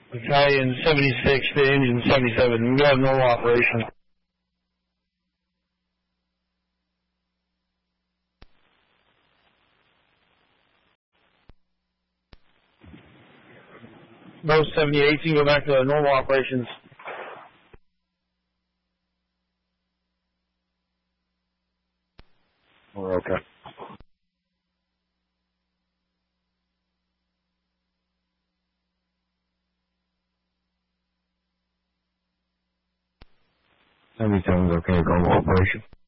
Battalion 76 to Engine 77. We have normal operation. Those 78 can go back to normal operations. We're okay. Seventy-seven's okay, normal operation.